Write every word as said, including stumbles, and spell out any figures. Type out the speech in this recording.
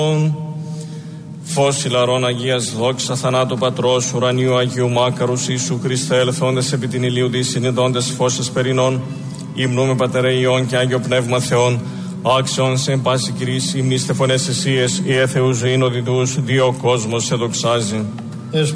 Φως ηλαρών Αγίας δόξα θανάτου Πατρός ουρανίου Αγίου Μάκαρους Ιησού Χριστέ ελθόντες επί την ηλίου της συνειδώντες φως εσπερινών υμνούμε Πατερέ Υιόν και Άγιο Πνεύμα Θεόν άξιον σε πάση κρίση υμνήστε φωνές εσίες η έθεου ζωήν οδητούς δύο κόσμος σε δοξάζει.